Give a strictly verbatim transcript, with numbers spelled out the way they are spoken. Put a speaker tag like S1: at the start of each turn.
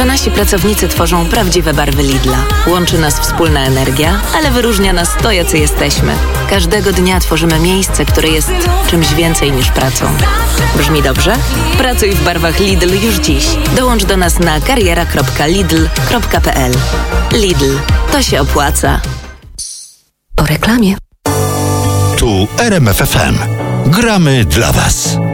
S1: To nasi pracownicy tworzą prawdziwe barwy Lidla. Łączy nas wspólna energia, ale wyróżnia nas to, jacy jesteśmy. Każdego dnia tworzymy miejsce, które jest czymś więcej niż pracą. Brzmi dobrze? Pracuj w barwach Lidl już dziś. Dołącz do nas na kariera kropka lidl kropka p l. Lidl. To się opłaca. Po reklamie.
S2: Tu R M F F M. Gramy dla Was.